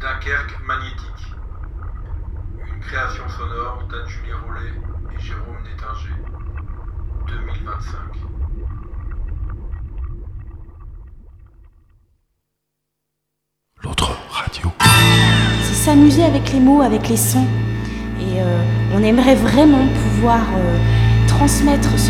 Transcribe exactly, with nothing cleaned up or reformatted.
Dunkerque magnétique. Une création sonore d'Anne-Julie Rollet et Jérôme Nétinger. deux mille vingt-cinq. L'autre radio. C'est s'amuser avec les mots, avec les sons. Et euh, on aimerait vraiment pouvoir euh, transmettre ce